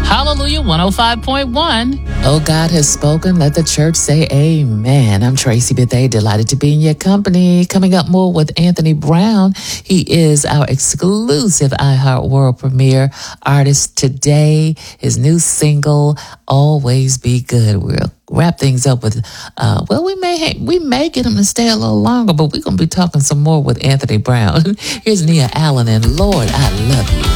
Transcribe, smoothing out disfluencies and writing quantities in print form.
Hallelujah 105.1. Oh, God has spoken. Let the church say amen. I'm Tracy Bethea, delighted to be in your company. Coming up more with Anthony Brown. He is our exclusive iHeart World premiere artist today. His new single, Always Be Good. We'll wrap things up with, we may get him to stay a little longer, but we're going to be talking some more with Anthony Brown. Here's Nia Allen and Lord, I Love You.